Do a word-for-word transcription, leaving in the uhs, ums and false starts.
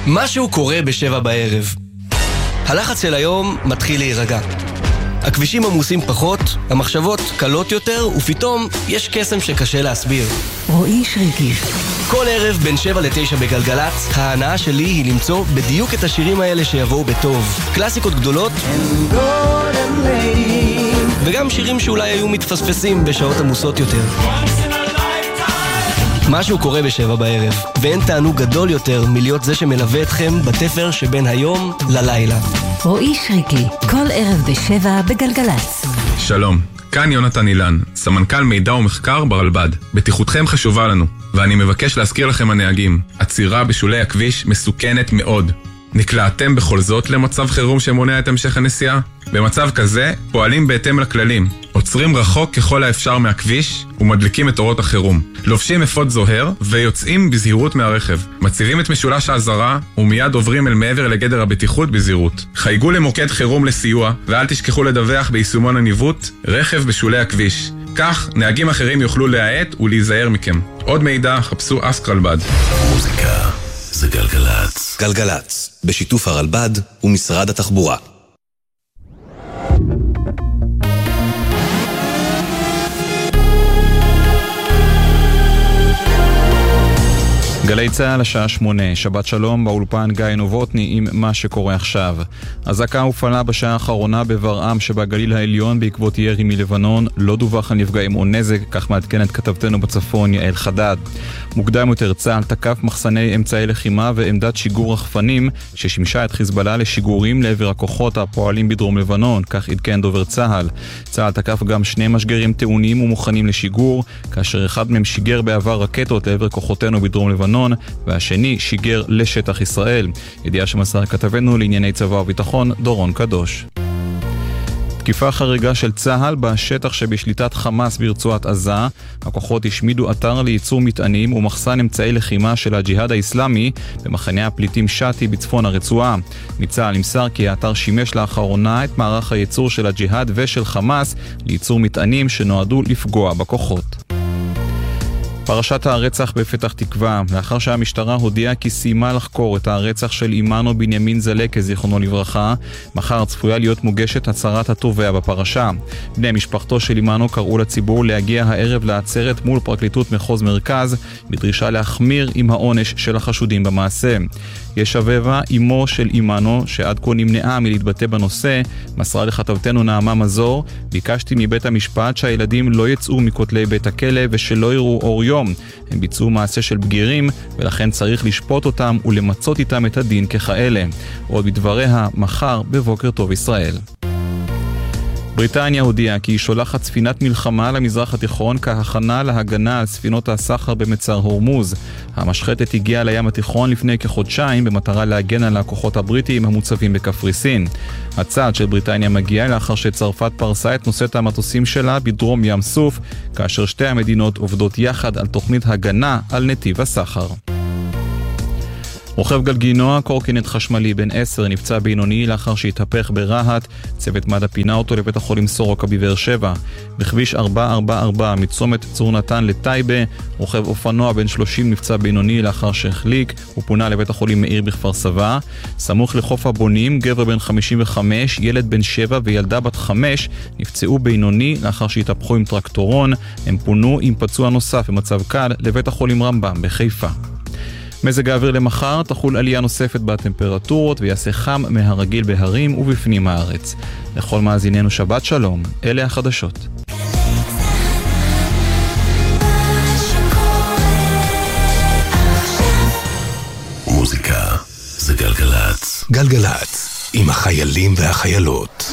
משהו קורה בשבע בערב. הלחץ של היום מתחיל להירגע. הכבישים עמוסים פחות, המחשבות קלות יותר, ופתאום יש קסם שקשה להסביר. רועי שריקי. כל ערב בין שבע לתשע בגלגלץ, ההנאה שלי היא למצוא בדיוק את השירים האלה שיבואו בטוב. קלאסיקות גדולות, וגם שירים שאולי היו מתפספסים בשעות עמוסות יותר. משהו קורה בשבע בערב, ואין תענוג גדול יותר מלהיות זה שמלווה אתכם בתפר שבין היום ללילה. רועי שריקי, כל ערב בשבע בגלגלץ. שלום, כאן יונתן אילן, סמנכ"ל מידע ומחקר ברלב"ד. בטיחותכם חשובה לנו, ואני מבקש להזכיר לכם הנהגים, עצירה בשולי הכביש מסוכנת מאוד. נקלעתם בכל זאת למצב חירום שמונע את המשך הנסיעה? במצב כזה פועלים בהתאם לכללים, עוצרים רחוק ככל האפשר מהכביש ומדליקים את אורות החירום, לובשים אפוד זוהר ויוצאים בזהירות מהרכב, מציבים את משולש האזהרה ומיד עוברים אל מעבר לגדר הבטיחות בזהירות. חייגו למוקד חירום לסיוע ואל תשכחו לדווח ביישומון הניווט רכב בשולי הכביש, כך נהגים אחרים יוכלו להאט ולהיזהר מכם. עוד מידע חפשו אסק רלב"ד. מוזיקה זה גלגלץ. גלגלץ, בשיתוף הרלב"ד ומשרד התחבורה. גלי צהל השעה שמונה, שבת שלום, באולפן גיא נובוטני עם מה שקורה עכשיו. אזעקה הופעלה בשעה האחרונה בברעם שבגליל העליון בעקבות ירי מלבנון, לא דווח על נפגעים או נזק, כך מעדכנת כתבתנו בצפון יעל חדד. מוקדם יותר צה"ל תקף מחסני אמצעי לחימה ועמדת שיגור רחפנים ששימשה את חיזבאללה לשיגורים לעבר הכוחות הפועלים בדרום לבנון, כך עדכן דובר צה"ל. צה"ל תקף גם שני משגרים טעונים ומוכנים לשיגור, כאשר אחד מהם שיגר בעבר רקטות לעבר כוחותינו בדרום לבנון, והשני שיגר לשטח ישראל. ידיעה שמסר כתבנו לענייני צבא וביטחון דורון קדוש. תקיפה חריגה של צה"ל בשטח שבשליטת חמאס ברצועת עזה. הכוחות השמידו אתר לייצור מטענים ומחסן אמצעי לחימה של הג'יהאד האסלאמי במחנה הפליטים שתי בצפון הרצועה. מצה"ל נמסר כי האתר שימש לאחרונה את מערך הייצור של הג'יהאד ושל חמאס לייצור מטענים שנועדו לפגוע בכוחות. פרשת הרצח בפתח תקווה, לאחר שהמשטרה הודיעה כי סיימה לחקור את הרצח של אימנו בנימין זלקה זיכרונו לברכה, מחר צפויה להיות מוגשת הצהרת התובע בפרשה. בני משפחתו של אימנו קראו לציבור להגיע הערב לעצרת מול פרקליטות מחוז מרכז, בדרישה להחמיר עם העונש של החשודים במעשה. יש אביבה, אימו של אימנו, שעד כה נמנעה מלהתבטא בנושא, מסרה לכתבתנו נעמה מזור, ביקשתי מבית המשפט שהילדים לא יצאו מכותלי בית הכלא ושלא יראו אור יום. הם ביצעו מעשה של בגירים, ולכן צריך לשפוט אותם ולמצות איתם את הדין ככאלה. עוד בדבריה, מחר בבוקר טוב ישראל. בריטניה הודיעה כי היא שולחת ספינת מלחמה למזרח התיכון כהכנה להגנה על ספינות הסחר במצר הורמוז. המשחטת הגיעה לים התיכון לפני כחודשיים במטרה להגן על הכוחות הבריטיים המוצבים בקפריסין. הצעד של בריטניה מגיע לאחר שצרפת פרסה את נושאת המטוסים שלה בדרום ים סוף, כאשר שתי המדינות עובדות יחד על תוכנית הגנה על נתיב הסחר. רוכב גלגינוע, קורקינט חשמלי בן עשר, נפצע בינוני לאחר שהתהפך ברהט. צוות מד"א פינה אותו לבית החולים סורוקה בבאר שבע. בכביש ארבע ארבע ארבע מצומת צור נתן לטייבה, רוכב אופנוע בן שלושים נפצע בינוני לאחר שהחליק, הוא פונה לבית החולים מאיר בכפר סבא. סמוך לחוף הבונים, גבר בן חמישים וחמש, ילד בן שבע וילדה בת חמש נפצעו בינוני לאחר שהתהפכו עם טרקטורון. הם פונו עם פצוע נוסף במצב קל לבית החולים רמב"ם בחיפה. מזג האוויר למחר, תחול עלייה נוספת בטמפרטורות ויעשה חם מהרגיל בהרים ובפנים הארץ. לכל מאזיננו שבת שלום, אלה החדשות. מוזיקה זה גלגלץ. גלגלץ, עם החיילים והחיילות.